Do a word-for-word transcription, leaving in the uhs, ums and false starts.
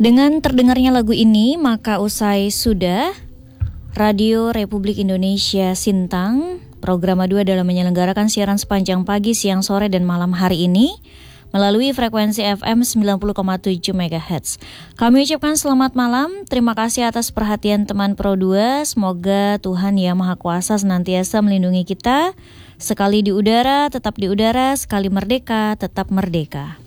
Dengan terdengarnya lagu ini, maka usai sudah Radio Republik Indonesia Sintang Program dua dalam menyelenggarakan siaran sepanjang pagi, siang, sore, dan malam hari ini melalui frekuensi F M sembilan puluh koma tujuh megahertz. Kami ucapkan selamat malam, terima kasih atas perhatian teman Pro dua. Semoga Tuhan Yang Maha Kuasa senantiasa melindungi kita. Sekali di udara, tetap di udara. Sekali merdeka, tetap merdeka.